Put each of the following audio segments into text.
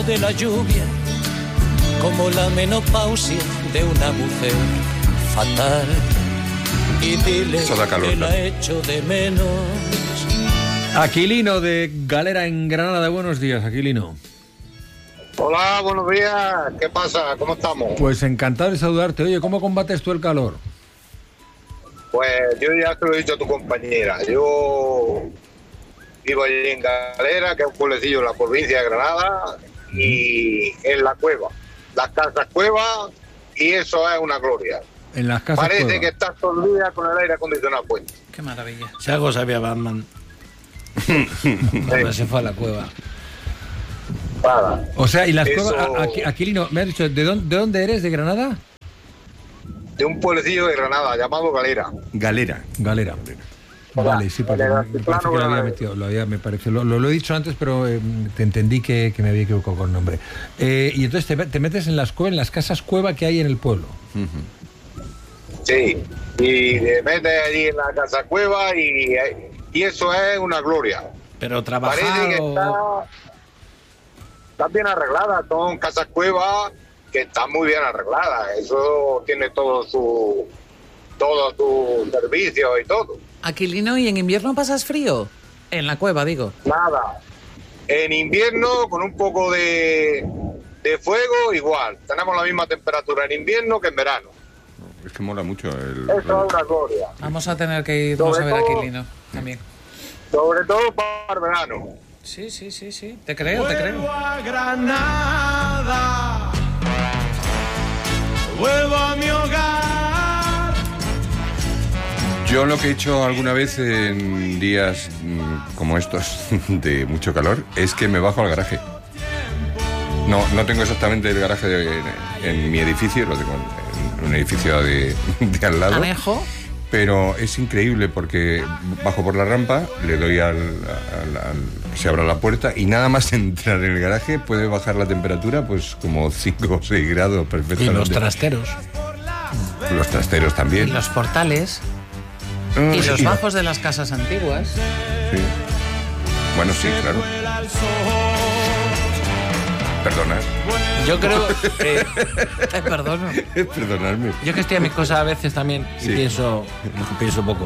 de la lluvia, como la menopausia de una mujer fatal. Y dile que la echo de menos. Aquilino de Galera en Granada. Buenos días, Aquilino. Hola, buenos días. ¿Qué pasa? ¿Cómo estamos? Pues encantado de saludarte. Oye, ¿cómo combates tú el calor? Pues yo ya te lo he dicho a tu compañera. Yo vivo allí en Galera, que es un pueblecillo de la provincia de Granada, y en la cueva. Las casas cueva, y eso es una gloria. En las casas Parece cueva. que estás todo el día con el aire acondicionado puesto. Qué maravilla. Si algo sabía Batman. Cuando se fue a la cueva. Nada. O sea, y las Eso- cuevas... Aquilino, me has dicho, ¿de dónde eres? ¿De Granada? De un pueblecillo de Granada llamado Galera. Galera. Hola. Vale, sí, porque Galera, me parece que lo había metido, me parece, lo he dicho antes, pero te entendí que me había equivocado con el nombre. Y entonces te metes en las cuevas, en las casas cueva que hay en el pueblo. Sí. Y te metes allí en la casa cueva y eso es una gloria. Pero Parece que trabajado. están bien arregladas, son casas cuevas que están muy bien arregladas. Eso tiene todo su servicio y todo. Aquilino, ¿y en invierno pasas frío? En la cueva, digo. Nada. En invierno, con un poco de fuego, igual. Tenemos la misma temperatura en invierno que en verano. Es que mola mucho el... Eso es una gloria. Vamos a tener que irnos a ver a Aquilino también. Sobre todo para el verano. Sí. Te creo. a Granada. Vuelvo a mi hogar. Yo lo que he hecho alguna vez en días como estos de mucho calor es que me bajo al garaje. No tengo exactamente el garaje en mi edificio, lo tengo en un edificio de al lado. Anejo. Pero es increíble porque bajo por la rampa, le doy se abre la puerta y nada más entrar en el garaje puede bajar la temperatura pues como 5 o 6 grados Y perfectamente. los trasteros. Los trasteros Y también. los portales. Y los bajos de las casas antiguas. Sí. Bueno, sí, claro. Perdona. Yo creo. Perdono. Perdonadme. Yo que estoy a mis cosas a veces también y Sí. pienso poco.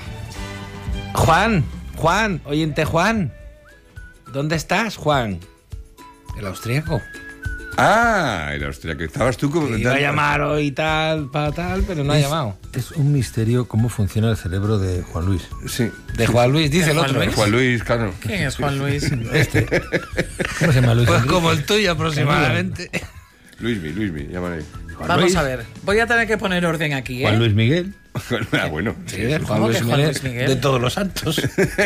Juan, oyente Juan. ¿Dónde estás, Juan? El austríaco. Ah, el austríaco. Estabas tú como... Iba a llamar hoy tal, pero no ha llamado. Es un misterio cómo funciona el cerebro de Juan Luis. Sí. De Juan Luis, dice el Juan otro. Luis? ¿eh? Juan Luis, claro. ¿Quién es Juan Luis? ¿Cómo se llama Luis? Pues Enrique? como el tuyo aproximadamente. Luismi, llámale. Vamos a ver. Voy a tener que poner orden aquí, ¿eh? Juan Luis Miguel. Ah, bueno. Sí, Juan ¿Cómo Luis que Juan Miguel, Luis Miguel? de todos los santos.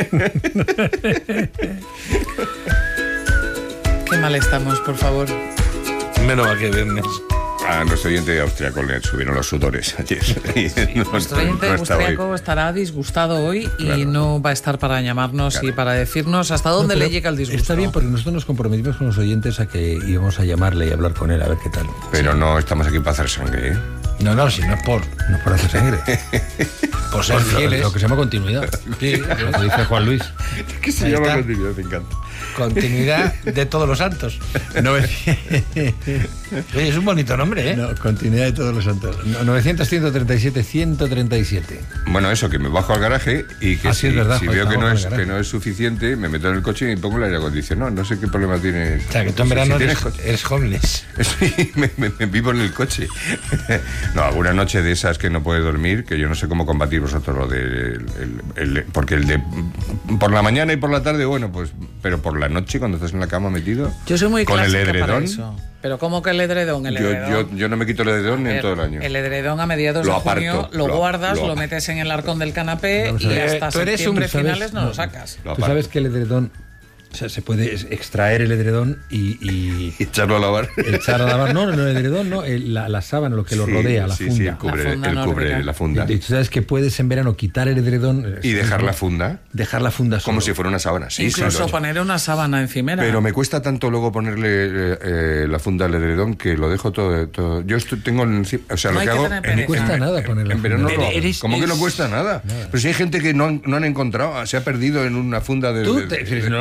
Qué mal estamos, por favor. Menos mal que viernes. A nuestro oyente de austriaco le subieron los sudores ayer. Nuestro oyente estaba hoy. austriaco estará disgustado hoy y Claro. no va a estar para llamarnos y para decirnos hasta dónde No, le pero llega el disgusto. Está bien, porque nosotros nos comprometimos con los oyentes a que íbamos a llamarle y hablar con él, a ver qué tal. Pero no estamos aquí para hacer sangre, ¿eh? No, si no es por por hacer sangre. por ser Pues fieles. lo que se llama continuidad. Sí, lo que dice Juan Luis. ¿Qué se Ahí llama está. continuidad? Me encanta. Continuidad de todos los santos. Oye, es un bonito nombre, ¿eh? No, continuidad de todos los santos. 900-137-137. Bueno, eso, que me bajo al garaje y que Ah, sí, es verdad, si joder, veo que estamos no, en el es, garaje. que no es suficiente, me meto en el coche y pongo el aire acondicionado. No sé qué problema tienes. O sea, que tú en Si verano tienes coche. eres homeless. Sí, me vivo en el coche. No, alguna noche de esas que no puedes dormir, que yo no sé cómo combatir vosotros lo de... porque el de... Por la mañana y por la tarde, bueno, pues... Pero por la noche, cuando estás en la cama metido... Yo soy muy con el clásica para edredón. eso. Pero ¿cómo que el edredón? Yo no me quito el edredón en todo el año. El edredón a mediados Lo de aparto, junio lo guardas, lo metes en el arcón del canapé Vamos a y ver. hasta Tú eres septiembre un- ¿sabes? finales no lo sacas. Lo Tú aparto. sabes que el edredón, o sea, se puede extraer el edredón y Y echarlo a lavar. echar a lavar. No, el edredón, no, la sábana, lo que lo Sí, rodea, la sí, funda. Sí, el cubre, La funda el cubre nórdica. la funda. Y tú sabes que puedes en verano quitar el edredón Y dejar la funda dejar la funda como solo. si fuera una sábana. Sí, Incluso sí, lo- poner una sábana encimera. Pero me cuesta tanto luego ponerle la funda al edredón que lo dejo todo. Yo tengo o sea, No lo hay que que hago tener pereza. No cuesta nada ponerle en verano funda. lo hago. Eres- ¿Cómo que no es- cuesta nada? Pero si hay gente que no han encontrado, se ha perdido en una funda de... Tú, si no lo han explicado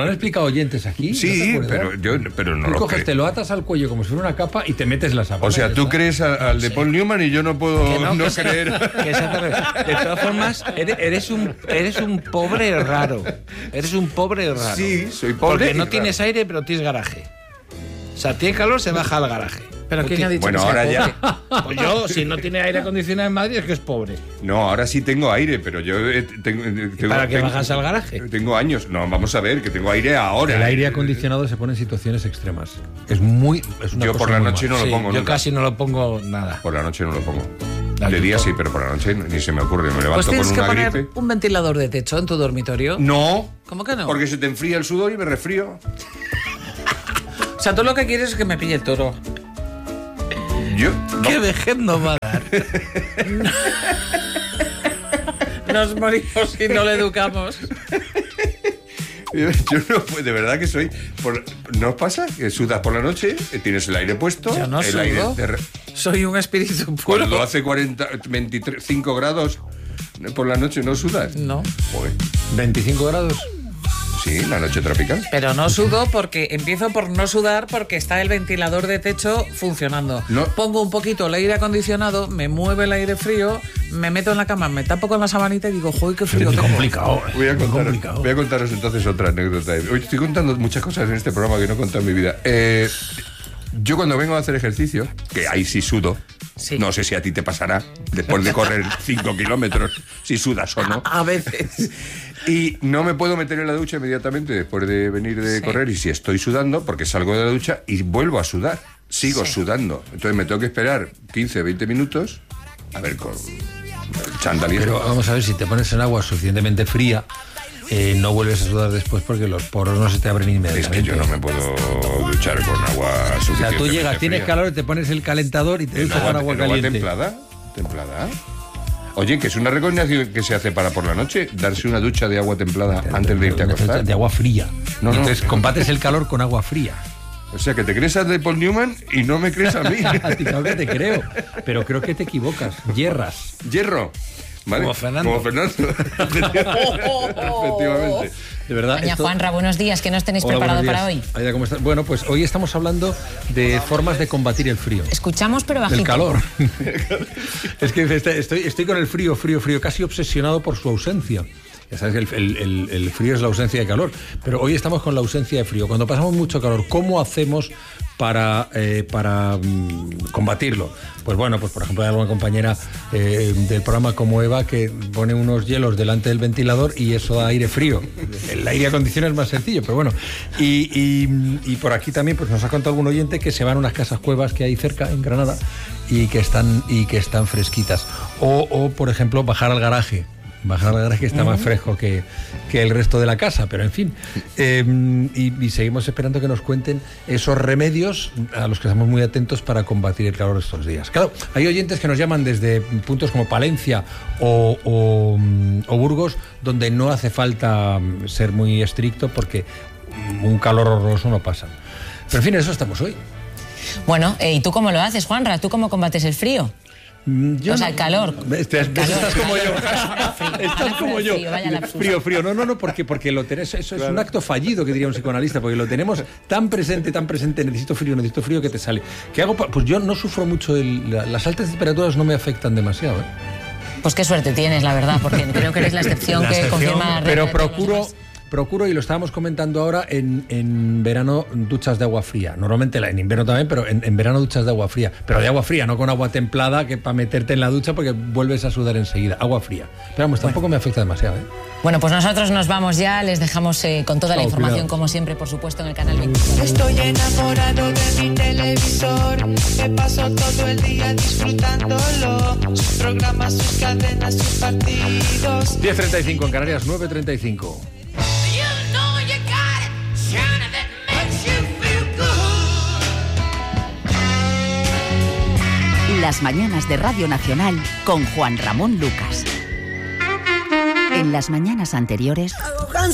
oyentes aquí. Sí, ¿no pero no tú lo coges, creo. te lo atas al cuello como si fuera una capa y te metes la sábana. O sea, tú crees al de Paul Newman y yo no puedo no creer. De todas formas, eres un pobre raro. Eres un pobre raro. Sí, soy pobre. Porque no tienes aire, pero tienes garaje. O sea, tiene calor, se baja al garaje. ¿Pero quién ha dicho Bueno, que sea ahora pobre? ya. Pues yo, si no tiene aire acondicionado en Madrid, es que es pobre. No, ahora sí tengo aire, pero yo ¿Para qué bajas al garaje? Tengo años. No, vamos a ver, que tengo aire ahora. El aire acondicionado se pone en situaciones extremas. Es una Yo cosa por la muy noche mala. no lo pongo Yo nunca. casi no lo pongo nada. Por la noche no lo pongo. Ah, De día yo- sí, pero por la noche ni se me ocurre. Me Pues levanto tienes con que una poner gripe. un ventilador de techo en tu dormitorio. No. ¿Cómo que no? Porque se te enfría el sudor y me resfrío. O sea, tú lo que quieres es que me pille el toro. Yo. ¿Qué vejez nos va a dar? Nos morimos si no le educamos. Yo no puedo, de verdad que soy. ¿No os pasa? Que sudas por la noche, tienes el aire puesto. Yo no el sudo. aire Soy un espíritu puro. cuando hace 25 grados por la noche, ¿no sudas? No. Joder. 25 grados. Sí, la noche tropical. Pero no sudo porque empiezo por no sudar porque está el ventilador de techo funcionando. No. Pongo un poquito el aire acondicionado, me mueve el aire frío, me meto en la cama, me tapo con la sabanita y digo, joder, qué frío Es tengo. complicado. Voy a muy contaros, complicado. voy a contaros entonces otra anécdota. Hoy estoy contando muchas cosas en este programa que no he contado en mi vida. Yo cuando vengo a hacer ejercicio, que ahí sí sudo, Sí. no sé si a ti te pasará, después de correr 5 kilómetros, si sudas o no. A veces. Y no me puedo meter en la ducha inmediatamente después de venir de Sí. correr. Y si estoy sudando, porque salgo de la ducha y vuelvo a sudar. Sigo Sí. sudando. Entonces me tengo que esperar 15, 20 minutos. A ver, con el chándal y Pero esto. vamos a ver, si te pones en agua suficientemente fría, no vuelves a sudar después porque los poros no se te abren Es inmediatamente. que yo no me puedo duchar con agua O sea, suficientemente tú llegas, tienes fría. calor, te pones el calentador y te ¿El duchas con agua el agua caliente. templada? Oye, que es una recomendación que se hace para por la noche, darse una ducha de agua templada antes de irte a acostar. De agua fría. No, no. Entonces combates el calor con agua fría. O sea, que te crees a de Paul Newman y no me crees a mí. A ti claro que te creo, pero creo que te equivocas. Hierras. Hierro. ¿Vale? Como Fernando. Como Fernando. Efectivamente. De verdad. Doña esto- Juanra, buenos días. ¿Qué nos tenéis Hola, preparado buenos para días. hoy? Aida, ¿cómo estás? Bueno, pues hoy estamos hablando de formas de combatir el frío. Escuchamos, pero bajito. El calor. Es que estoy con el frío, casi obsesionado por su ausencia. Ya sabes que el frío es la ausencia de calor, pero hoy estamos con la ausencia de frío. Cuando pasamos mucho calor, ¿cómo hacemos para combatirlo? Pues bueno, pues por ejemplo hay alguna compañera del programa como Eva que pone unos hielos delante del ventilador y eso da aire frío. El aire acondicionado es más sencillo, pero bueno. Y por aquí también pues nos ha contado algún oyente que se van a unas casas cuevas que hay cerca en Granada y que están fresquitas. O por ejemplo bajar al garaje. Bajar al garaje está más fresco que el resto de la casa, pero en fin. Y seguimos esperando que nos cuenten esos remedios a los que estamos muy atentos para combatir el calor estos días. Claro, hay oyentes que nos llaman desde puntos como Palencia o Burgos, donde no hace falta ser muy estricto porque un calor horroroso no pasa. Pero en fin, eso estamos hoy. Bueno, ¿y tú cómo lo haces, Juanra? ¿Tú cómo combates el frío? Yo O sea, el calor. Estás como yo. Frío. Estás como yo. Frío, vaya lapsus. Frío. No, porque lo tenés, eso es un acto fallido, que diría un psicoanalista, porque lo tenemos tan presente, necesito frío que te sale. ¿Qué hago? Pues yo no sufro mucho, las altas temperaturas no me afectan demasiado. Pues qué suerte tienes, la verdad, porque creo que eres la excepción La que excepción, confirma la regla Pero de todos los demás. procuro, y lo estábamos comentando ahora, en verano duchas de agua fría. Normalmente en invierno también, pero en verano duchas de agua fría. Pero de agua fría, no con agua templada, que para meterte en la ducha porque vuelves a sudar enseguida. Agua fría. Pero vamos, tampoco me afecta demasiado. Bueno, pues nosotros nos vamos ya, les dejamos con toda la Chao, información, cuidado. como siempre, por supuesto, en el canal 24. Estoy enamorado de mi televisor, me paso todo el día disfrutándolo, sus programas, sus cadenas, sus partidos. 10:35 en Canarias, 9:35. Las mañanas de Radio Nacional con Juan Ramón Lucas. En las mañanas anteriores...